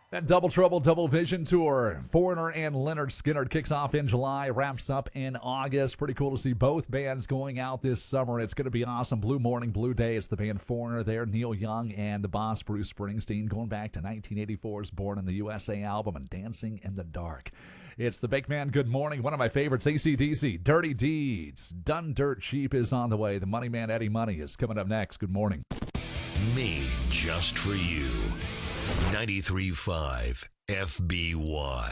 That Double Trouble Double Vision tour, Foreigner and Leonard Skinner, kicks off in July, wraps up in August. Pretty cool to see both bands going out this summer. It's going to be awesome. Blue Morning, Blue Day. It's the band Foreigner there. Neil Young and the boss, Bruce Springsteen, going back to 1984's Born in the USA album and Dancing in the Dark. It's the Big Man Good Morning. One of my favorites, AC/DC, Dirty Deeds. Done Dirt Cheap is on the way. The Money Man, Eddie Money, is coming up next. Good morning. Me, just for you. 93.5 FBY.